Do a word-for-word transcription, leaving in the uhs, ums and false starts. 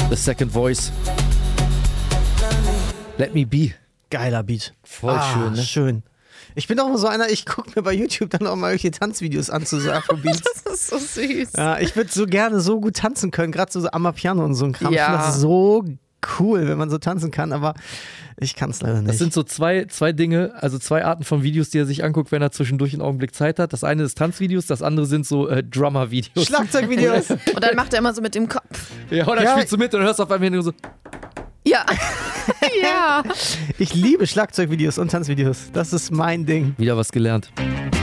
The Second Voice. Let Me Be. Geiler Beat. Voll ah, schön, ne? Schön. Ich bin auch immer so einer, ich gucke mir bei YouTube dann auch mal irgendwelche Tanzvideos an zu so Afrobeats. Das ist so süß. Ja, ich würde so gerne so gut tanzen können, gerade so Amapiano und so ein Kram. Ja. Ich finde das so cool, wenn man so tanzen kann, aber ich kann es leider nicht. Das sind so zwei, zwei Dinge, also zwei Arten von Videos, die er sich anguckt, wenn er zwischendurch einen Augenblick Zeit hat. Das eine ist Tanzvideos, das andere sind so äh, Drummer-Videos. Schlagzeugvideos. Und dann macht er immer so mit dem Kopf. Ja, und dann Ja. spielst du mit und hörst auf einmal nur so. Ja. Ja. Ich liebe Schlagzeugvideos und Tanzvideos. Das ist mein Ding. Wieder was gelernt.